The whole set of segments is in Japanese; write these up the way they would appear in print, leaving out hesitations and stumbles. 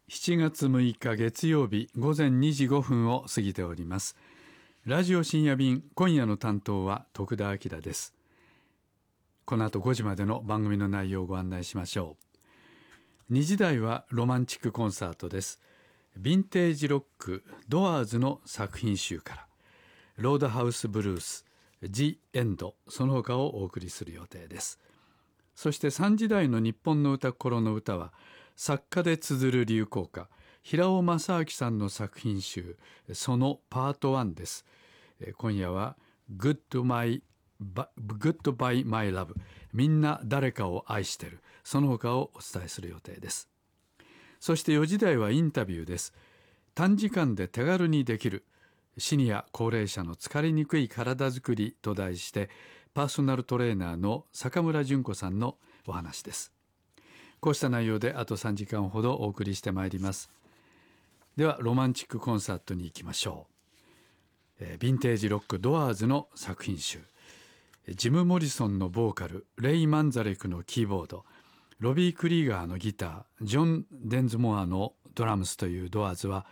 7月6日月曜日午前2時5分を過ぎております。ラジオ深夜便、今夜の担当は徳田明です。この後5時までの番組の内容をご案内しましょう。2時台はロマンチックコンサートです。ヴィンテージロックドアーズの作品集からロードハウスブルース、ジ・エンド、その他をお送りする予定です。そして3時台の日本の歌心の歌は作家で綴る流行歌、平尾正明さんの作品集、そのパート1です。今夜は Goodbye My Love、 みんな誰かを愛してる、その他をお伝えする予定です。そして4時台はインタビューです。短時間で手軽にできるシニア高齢者の疲れにくい体づくりと題して、パーソナルトレーナーの坂村純子さんのお話です。こうした内容であと3時間ほどお送りしてまいります。ではロマンチックコンサートに行きましょう。ヴィンテージロックドアーズの作品集、ジム・モリソンのボーカル、レイ・マンザレクのキーボード、ロビー・クリーガーのギター、ジョン・デンズモアのドラムスというドアーズは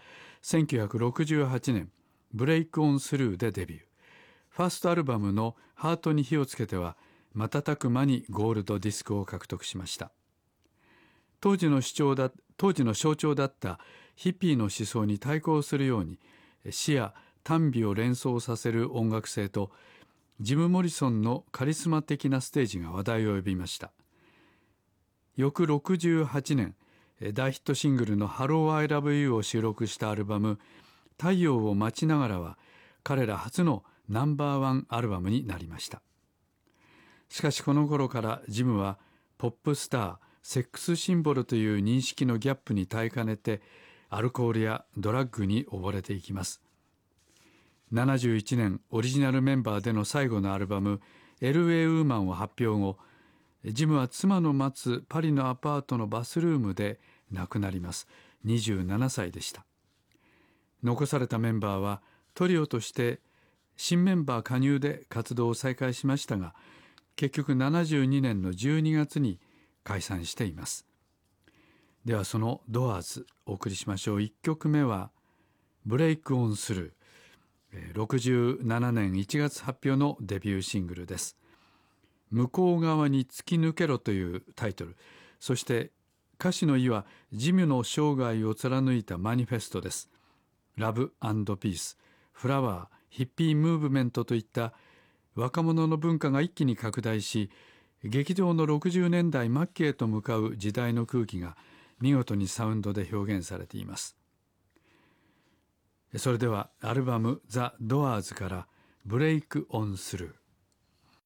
1968年ブレイク・オン・スルーでデビュー。ファーストアルバムのハートに火をつけては瞬く間にゴールドディスクを獲得しました。当時の象徴だったヒッピーの思想に対抗するように、死や短美を連想させる音楽性とジム・モリソンのカリスマ的なステージが話題を呼びました。翌68年、大ヒットシングルの Hello I Love You を収録したアルバム太陽を待ちながらは彼ら初のナンバーワンアルバムになりました。しかしこの頃からジムはポップスター、セックスシンボルという認識のギャップに耐えかねて、アルコールやドラッグに溺れていきます。71年オリジナルメンバーでの最後のアルバム LA ウーマンを発表後、ジムは妻の待つパリのアパートのバスルームで亡くなります。27歳でした。残されたメンバーはトリオとして新メンバー加入で活動を再開しましたが、結局72年の12月に解散しています。ではそのドアーズお送りしましょう。1曲目はブレイクオンスルー、67年1月発表のデビューシングルです。向こう側に突き抜けろというタイトル、そして歌詞の意はジムの生涯を貫いたマニフェストです。ラブ&ピース、フラワー、ヒッピームーブメントといった若者の文化が一気に拡大し、激動の60年代末期へと向かう時代の空気が見事にサウンドで表現されています。それではアルバムザ・ドアーズからブレイクオンスルー。